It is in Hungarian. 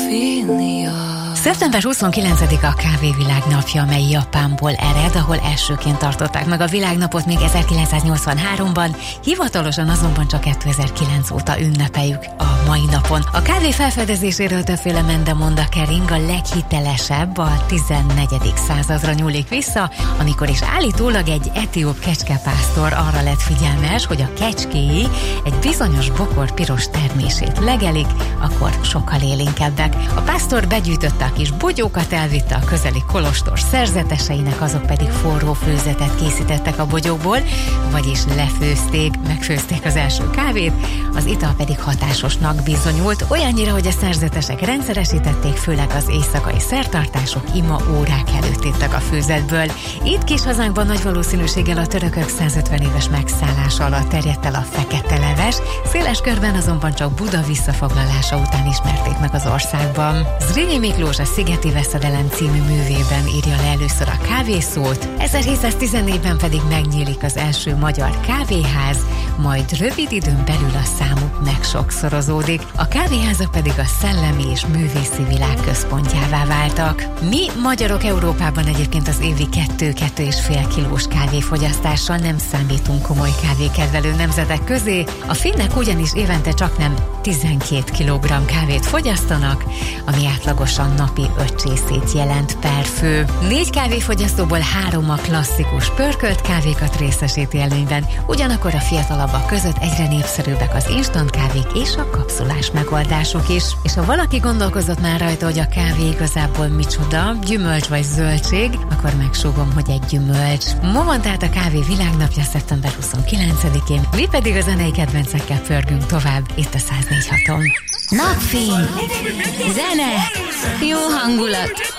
Szeptember 29-a a kávévilág napja, mely Japánból ered, ahol elsőként tartották meg a világnapot még 1983-ban, hivatalosan azonban csak 2009 óta ünnepeljük a mai napon. A kávé felfedezéséről többféle mendemonda kering, a leghitelesebb a 14. századra nyúlik vissza, amikor is állítólag egy etióp kecskepásztor arra lett figyelmes, hogy a kecskéi egy bizonyos bokor piros termését legelik, akkor sokkal élénkebbek. A pásztor begyűjtötte a kis bogyókat, elvitte a közeli kolostor szerzeteseinek, azok pedig forró főzetet készítettek a bogyókból, vagyis megfőzték az első kávét, az ital pedig hatásosnak bizonyult, olyannyira, hogy a szerzetesek rendszeresítették, főleg az éjszakai szertartások, ima órák előtt ittak a főzetből. Itt kis hazánkban nagy valószínűséggel a törökök 150 éves megszállása alatt terjedt el a fekete leves, széles körben azonban csak Buda visszafoglalása után ismerték meg az országban. Zrínyi Miklós a Szigeti Veszedelem című művében írja le először a kávészót, 1714-ben pedig megnyílik az első magyar kávéház, majd rövid időn belül a számuk megsokszorozódik, a kávéházak pedig a szellemi és művészi világ központjává váltak. Mi magyarok Európában egyébként az évi 2-2,5 kilós kávéfogyasztással nem számítunk komoly kávékedvelő nemzetek közé, a finnek ugyanis évente csaknem 12 kg kávét fogyasztanak, ami átlagosan napi 5 csészét jelent per fő. 4 kávéfogyasztóból 3 a klasszikus pörkölt kávékat részesíti előnyben, ugyanakkor a fiatalabbak között egyre népszerűbbek az instant kávék és a kapszulás megoldások is. És ha valaki gondolkozott már rajta, hogy a kávé igazából micsoda, gyümölcs vagy zöldség, akkor megsúgom, hogy egy gyümölcs. Ma van tehát a kávé világnapja szeptember 29-én, mi pedig a zenei kedvencekkel pörgünk tovább itt a 104.6-on. Napfény, zene, jó hangulat.